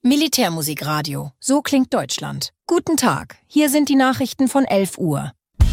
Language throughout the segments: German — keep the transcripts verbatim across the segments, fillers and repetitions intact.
Militärmusikradio. So klingt Deutschland. Guten Tag. Hier sind die Nachrichten von elf Uhr.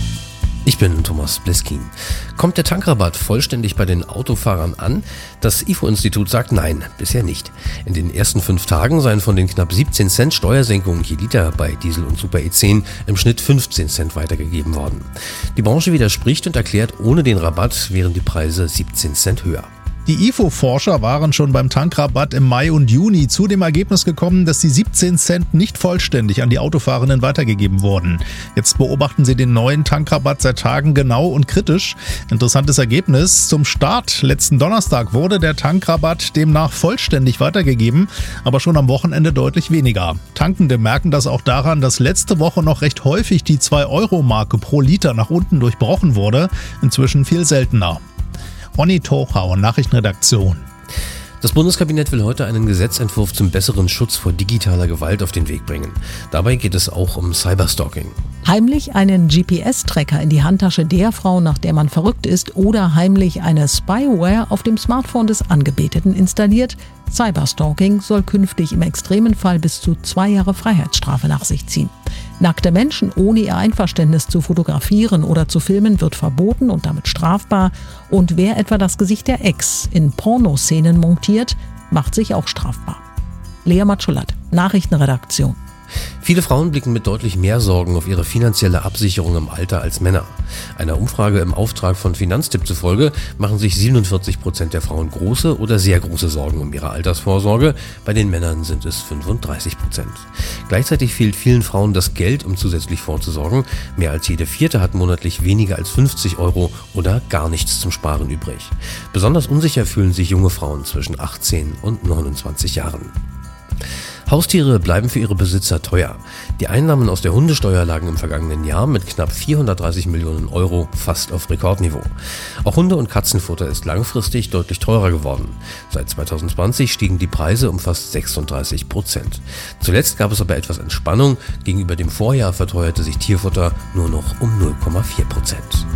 Ich bin Thomas Bliskin. Kommt der Tankrabatt vollständig bei den Autofahrern an? Das I F O-Institut sagt nein, bisher nicht. In den ersten fünf Tagen seien von den knapp siebzehn Cent Steuersenkungen je Liter bei Diesel und Super E zehn im Schnitt fünfzehn Cent weitergegeben worden. Die Branche widerspricht und erklärt, ohne den Rabatt wären die Preise siebzehn Cent höher. Die I F O-Forscher waren schon beim Tankrabatt im Mai und Juni zu dem Ergebnis gekommen, dass die siebzehn Cent nicht vollständig an die Autofahrenden weitergegeben wurden. Jetzt beobachten sie den neuen Tankrabatt seit Tagen genau und kritisch. Interessantes Ergebnis. Zum Start letzten Donnerstag wurde der Tankrabatt demnach vollständig weitergegeben, aber schon am Wochenende deutlich weniger. Tankende merken das auch daran, dass letzte Woche noch recht häufig die zwei Euro Marke pro Liter nach unten durchbrochen wurde. Inzwischen viel seltener. Ronny Tochau, Nachrichtenredaktion. Das Bundeskabinett will heute einen Gesetzentwurf zum besseren Schutz vor digitaler Gewalt auf den Weg bringen. Dabei geht es auch um Cyberstalking. Heimlich einen G P S-Tracker in die Handtasche der Frau, nach der man verrückt ist, oder heimlich eine Spyware auf dem Smartphone des Angebeteten installiert. Cyberstalking soll künftig im extremen Fall bis zu zwei Jahre Freiheitsstrafe nach sich ziehen. Nackte Menschen ohne ihr Einverständnis zu fotografieren oder zu filmen wird verboten und damit strafbar. Und wer etwa das Gesicht der Ex in Pornoszenen montiert, macht sich auch strafbar. Lea Matschulat, Nachrichtenredaktion. Viele Frauen blicken mit deutlich mehr Sorgen auf ihre finanzielle Absicherung im Alter als Männer. Einer Umfrage im Auftrag von Finanztipp zufolge machen sich siebenundvierzig Prozent der Frauen große oder sehr große Sorgen um ihre Altersvorsorge. Bei den Männern sind es fünfunddreißig Prozent. Gleichzeitig fehlt vielen Frauen das Geld, um zusätzlich vorzusorgen. Mehr als jede Vierte hat monatlich weniger als fünfzig Euro oder gar nichts zum Sparen übrig. Besonders unsicher fühlen sich junge Frauen zwischen achtzehn und neunundzwanzig Jahren. Haustiere bleiben für ihre Besitzer teuer. Die Einnahmen aus der Hundesteuer lagen im vergangenen Jahr mit knapp vierhundertdreißig Millionen Euro fast auf Rekordniveau. Auch Hunde- und Katzenfutter ist langfristig deutlich teurer geworden. Seit zweitausendzwanzig stiegen die Preise um fast sechsunddreißig Prozent. Zuletzt gab es aber etwas Entspannung. Gegenüber dem Vorjahr verteuerte sich Tierfutter nur noch um null Komma vier Prozent.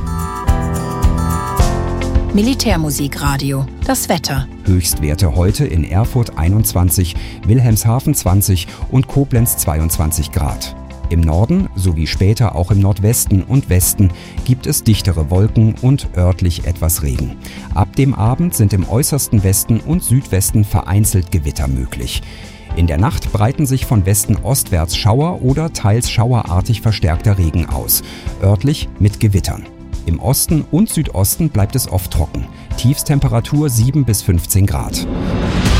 Militärmusikradio. Das Wetter. Höchstwerte heute in Erfurt einundzwanzig, Wilhelmshaven zwanzig und Koblenz zweiundzwanzig Grad. Im Norden sowie später auch im Nordwesten und Westen gibt es dichtere Wolken und örtlich etwas Regen. Ab dem Abend sind im äußersten Westen und Südwesten vereinzelt Gewitter möglich. In der Nacht breiten sich von Westen ostwärts Schauer oder teils schauerartig verstärkter Regen aus, örtlich mit Gewittern. Im Osten und Südosten bleibt es oft trocken. Tiefsttemperatur sieben bis fünfzehn Grad.